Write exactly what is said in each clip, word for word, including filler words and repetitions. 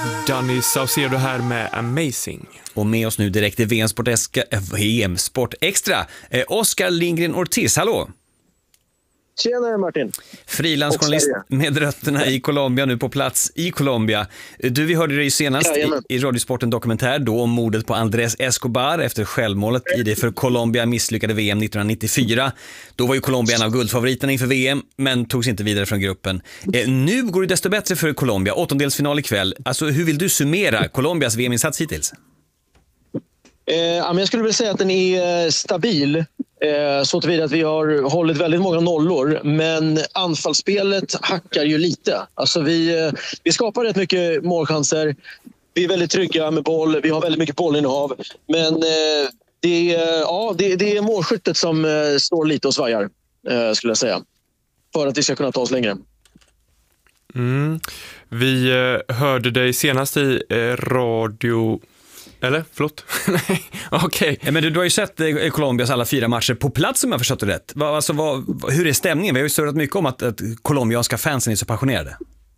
Danny Saucedo här med Amazing. Och med oss nu direkt i V M-sport V M-sport Extra, eh, Oskar Lindgren Ortiz, hallå! Tjena Martin. Frilansjournalist med rötterna i Colombia, nu på plats i Colombia. Du, vi hörde dig senast i, i Radiosporten dokumentär då om mordet på Andrés Escobar efter självmålet i det för Colombia misslyckade V M nittonhundranittiofyra. Då var ju Colombia en av guldfavoriterna inför V M, men togs inte vidare från gruppen. Eh, nu går det desto bättre för Colombia, åttondelsfinal ikväll. Alltså, hur vill du summera Colombias V M-insats hittills? Eh, jag skulle vilja säga att den är stabil. Så tillvida att vi har hållit väldigt många nollor, men anfallsspelet hackar ju lite. Alltså vi, vi skapar rätt mycket målchanser. Vi är väldigt trygga med boll. Vi har väldigt mycket bollinnehav. Men det, ja, det, det är målskyttet som står lite och svajar, skulle jag säga. För att vi ska kunna ta oss längre. Mm. Vi hörde dig senast i radio... Eller? Förlåt? Nej, okej. Okay. Men du, du har ju sett eh, Colombias alla fyra matcher på plats, om jag förstått det rätt. Va, alltså, vad, hur är stämningen? Vi har ju surrat mycket om att, att colombianska fansen är så passionerade.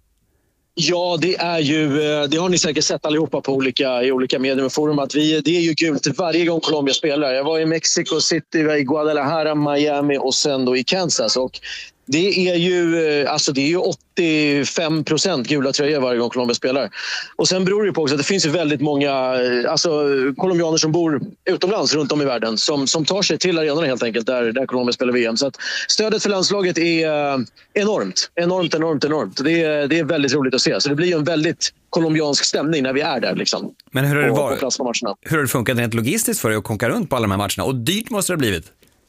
Ja, det är ju, det har ni säkert sett allihopa på olika, i olika medier och forum, att vi, det är ju gult varje gång Colombia spelar. Jag var i Mexico City, i Guadalajara, Miami och sen då i Kansas, och det är ju, alltså det är ju åttiofem procent gula tröjor varje gång Colombia spelar. Och sen beror det på också att det finns ju väldigt många alltså, colombianer som bor utomlands runt om i världen som, som tar sig till arenorna helt enkelt där, där Colombia spelar V M. Så att stödet för landslaget är enormt, enormt, enormt, enormt. Det är, det är väldigt roligt att se. Så det blir ju en väldigt colombiansk stämning när vi är där liksom. Men hur har det, på, var, på plats på matcherna. Hur har det funkat rent logistiskt för dig att konka runt på alla de här matcherna? Och dyrt måste det ha blivit.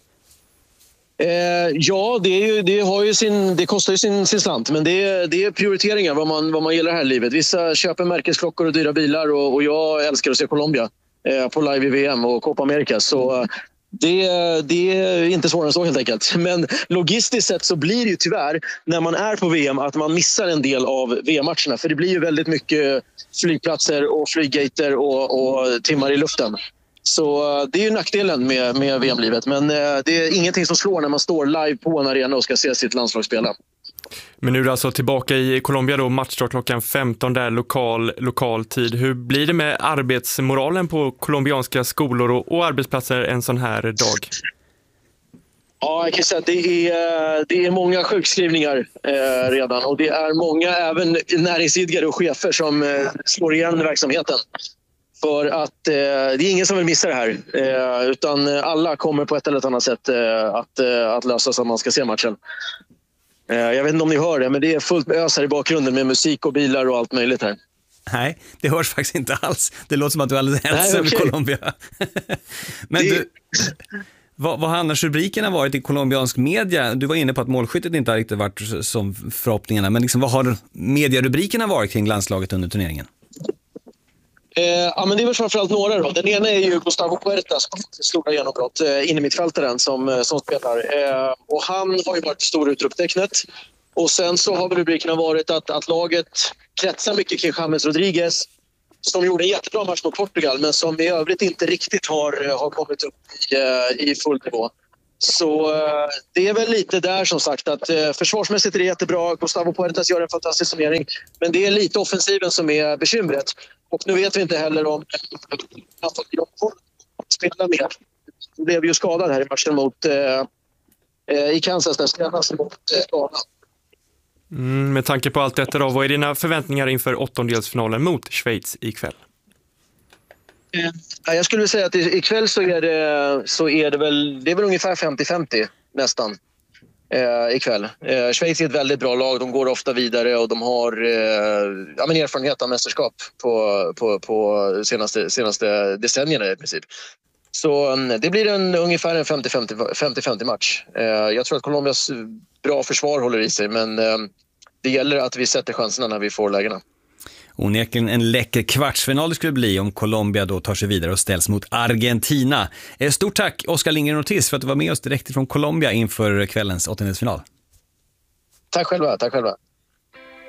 Eh, ja, det, är ju, det, har ju sin, det kostar ju sin, sin slant, men det är, det är prioriteringar vad man, vad man gillar här i livet. Vissa köper märkesklockor och dyra bilar, och, och jag älskar att se Colombia eh, på live i V M och Copa America, så eh, det, det är inte svårare än så helt enkelt. Men logistiskt sett så blir det ju tyvärr när man är på V M att man missar en del av V M-matcherna, för det blir ju väldigt mycket flygplatser och flyggater och, och timmar i luften. Så det är ju nackdelen med, med V M-livet. Men det är ingenting som slår när man står live på en arena och ska se sitt landslag spela. Men nu är du alltså tillbaka i Colombia då, matchstart klockan femton där, lokal, lokal tid. Hur blir det med arbetsmoralen på colombianska skolor och, och arbetsplatser en sån här dag? Ja, jag kan säga att det är, det är många sjukskrivningar eh, redan. Och det är många, även näringsidgare och chefer, som eh, slår igen verksamheten. För att eh, det är ingen som vill missa det här, eh, utan alla kommer på ett eller annat sätt eh, att, eh, att lösa så att man ska se matchen. Eh, jag vet inte om ni hör det, men det är fullt med ös här i bakgrunden med musik och bilar och allt möjligt här. Nej, det hörs faktiskt inte alls. Det låter som att du är alldeles ensam i okay. Colombia. Men det... du, vad, vad har annars rubrikerna varit i colombiansk media? Du var inne på att målskyttet inte har riktigt varit som förhoppningarna, men liksom, vad har medierubrikerna varit kring landslaget under turneringen? Eh, ja, men det är väl framförallt några då. Den ena är ju Gustavo Puerta som stora genombrott eh, in i mittfältaren som, som spelar. Eh, och han har ju varit stor utropstecknet. Och sen så har väl rubrikerna varit att, att laget kretsar mycket kring James Rodriguez, som gjorde en jättebra match mot Portugal, men som i övrigt inte riktigt har, har kommit upp i, i full nivå. Så eh, det är väl lite där som sagt att eh, försvarsmässigt är det jättebra. Gustavo Puertas gör en fantastisk summering, men det är lite offensiven som är bekymret. Och nu vet vi inte heller om han får spela mer. Han blev ju skadad här i matchen mot eh, i Kansas där senast mot skadad. Mm, med tanke på allt detta då, vad är dina förväntningar inför åttondelsfinalen mot Schweiz ikväll? Eh, jag skulle säga att ikväll så är det, så är det väl det är väl ungefär femtio femtio nästan. Eh, ikväll. Eh, Schweiz är ett väldigt bra lag. De går ofta vidare och de har eh, ja, men erfarenhet av mästerskap på, på, på senaste, senaste decennierna i princip. Så um, det blir en, ungefär en femtio femtio match. Eh, jag tror att Colombias bra försvar håller i sig, men eh, det gäller att vi sätter chanserna när vi får lägena. Onekligen en läcker kvartsfinal det skulle bli om Colombia då tar sig vidare och ställs mot Argentina. Stort tack Oskar Lindgren Ortiz för att du var med oss direkt från Colombia inför kvällens åttondelsfinal. Tack själva, tack själva.